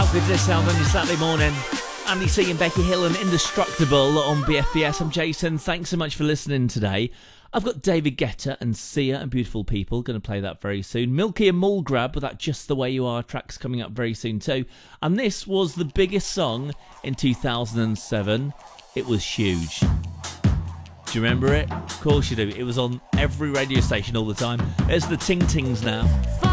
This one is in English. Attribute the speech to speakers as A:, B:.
A: Good to sound on your Saturday morning. Andy C and Becky Hill and Indestructible on BFBS. I'm Jason. Thanks so much for listening today. I've got David Guetta and Sia and Beautiful People. Going to play that very soon. Milky and Mulgrab with that Just The Way You Are track's coming up very soon too. And this was the biggest song in 2007. It was huge. Do you remember it? Of course you do. It was on every radio station all the time. There's the Ting Tings now.